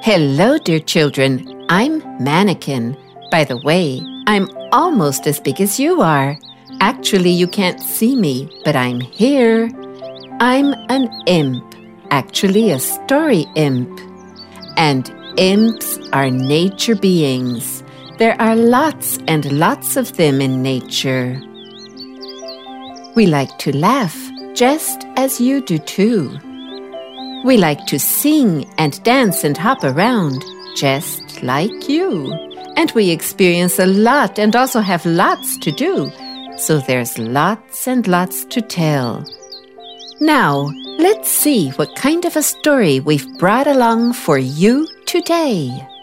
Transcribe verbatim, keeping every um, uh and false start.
Hello, dear children. I'm Mannequin. By the way, I'm almost as big as you are. Actually, you can't see me, but I'm here. I'm an imp, actually a story imp. And imps are nature beings. There are lots and lots of them in nature. We like to laugh, just as you do too. We like to sing and dance and hop around, just like you. And we experience a lot and also have lots to do. So there's lots and lots to tell. Now, let's see what kind of a story we've brought along for you today.